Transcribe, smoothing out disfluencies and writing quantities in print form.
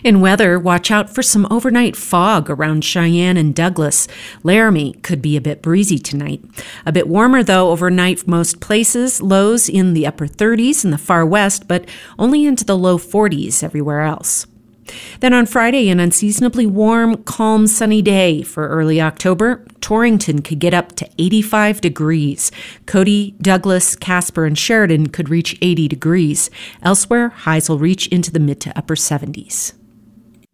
In weather, watch out for some overnight fog around Cheyenne and Douglas. Laramie could be a bit breezy tonight. A bit warmer, though, overnight most places. Lows in the upper 30s in the far west, but only into the low 40s everywhere else. Then on Friday, an unseasonably warm, calm, sunny day for early October. Torrington could get up to 85 degrees. Cody, Douglas, Casper, and Sheridan could reach 80 degrees. Elsewhere, highs will reach into the mid to upper 70s.